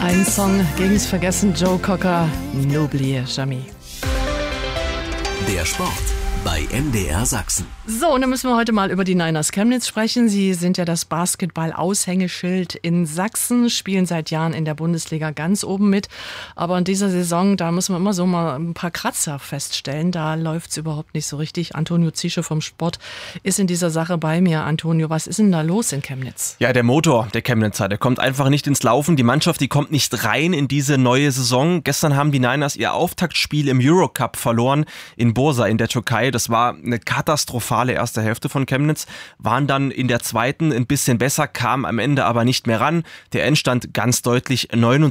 Ein Song gegen's Vergessen, Joe Cocker, N'oublie jamais. Der Sport bei MDR Sachsen. So, und dann müssen wir heute mal über die Niners Chemnitz sprechen. Sie sind ja das Basketball-Aushängeschild in Sachsen, spielen seit Jahren in der Bundesliga ganz oben mit. Aber in dieser Saison, da müssen wir immer so mal ein paar Kratzer feststellen. Da läuft's überhaupt nicht so richtig. Antonio Ziesche vom Sport ist in dieser Sache bei mir. Antonio, was ist denn da los in Chemnitz? Ja, der Motor der Chemnitzer, der kommt einfach nicht ins Laufen. Die Mannschaft, die kommt nicht rein in diese neue Saison. Gestern haben die Niners ihr Auftaktspiel im Eurocup verloren in Bursa in der Türkei. Das war eine katastrophale erste Hälfte von Chemnitz, waren dann in der zweiten ein bisschen besser, kamen am Ende aber nicht mehr ran. Der Endstand ganz deutlich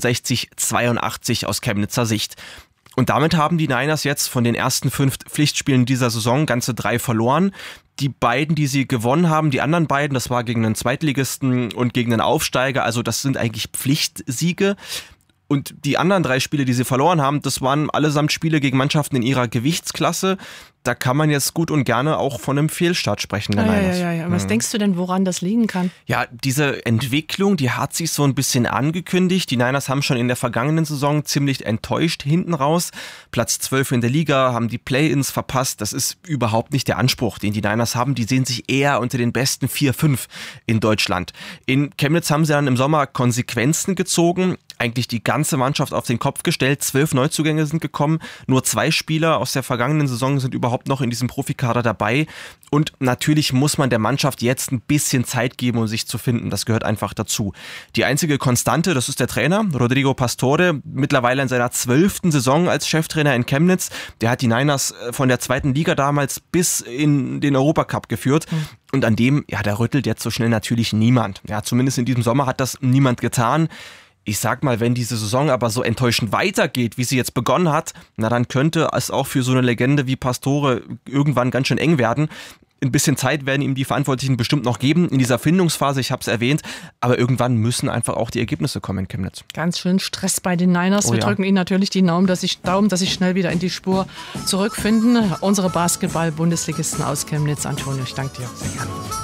69-82 aus Chemnitzer Sicht. Und damit haben die Niners jetzt von den ersten 5 Pflichtspielen dieser Saison ganze 3 verloren. Die beiden, die sie gewonnen haben, die anderen beiden, das war gegen einen Zweitligisten und gegen einen Aufsteiger, also das sind eigentlich Pflichtsiege. Und die anderen 3 Spiele, die sie verloren haben, das waren allesamt Spiele gegen Mannschaften in ihrer Gewichtsklasse. Da kann man jetzt gut und gerne auch von einem Fehlstart sprechen. Ja. Was denkst du denn, woran das liegen kann? Ja, diese Entwicklung, die hat sich so ein bisschen angekündigt. Die Niners haben schon in der vergangenen Saison ziemlich enttäuscht hinten raus. Platz 12 in der Liga, haben die Play-ins verpasst. Das ist überhaupt nicht der Anspruch, den die Niners haben. Die sehen sich eher unter den besten 4-5 in Deutschland. In Chemnitz haben sie dann im Sommer Konsequenzen gezogen. Eigentlich die ganze Mannschaft auf den Kopf gestellt. 12 Neuzugänge sind gekommen. Nur 2 Spieler aus der vergangenen Saison sind überhaupt noch in diesem Profikader dabei. Und natürlich muss man der Mannschaft jetzt ein bisschen Zeit geben, um sich zu finden. Das gehört einfach dazu. Die einzige Konstante, das ist der Trainer, Rodrigo Pastore, mittlerweile in seiner 12. Saison als Cheftrainer in Chemnitz. Der hat die Niners von der 2. Liga damals bis in den Europacup geführt. Und an dem, ja, da rüttelt jetzt so schnell natürlich niemand. Ja, zumindest in diesem Sommer hat das niemand getan. Ich sag mal, wenn diese Saison aber so enttäuschend weitergeht, wie sie jetzt begonnen hat, na dann könnte es auch für so eine Legende wie Pastore irgendwann ganz schön eng werden. Ein bisschen Zeit werden ihm die Verantwortlichen bestimmt noch geben in dieser Findungsphase, ich habe es erwähnt, aber irgendwann müssen einfach auch die Ergebnisse kommen in Chemnitz. Ganz schön Stress bei den Niners. Wir drücken ihnen natürlich die Daumen, dass sie schnell wieder in die Spur zurückfinden. Unsere Basketball-Bundesligisten aus Chemnitz. Antonio, ich danke dir. Sehr gerne.